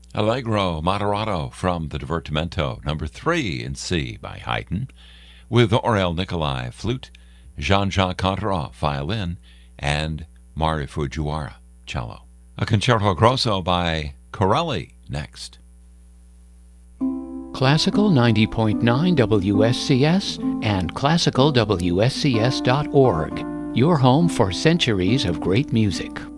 Allegro Moderato from the Divertimento, number 3 in C by Haydn, with Aurel Nicolai, flute, Jean-Jacques Contarot, violin, and Mari Fujiwara, cello. A Concerto Grosso by Corelli next. Classical 90.9 WSCS and classicalwscs.org, your home for centuries of great music.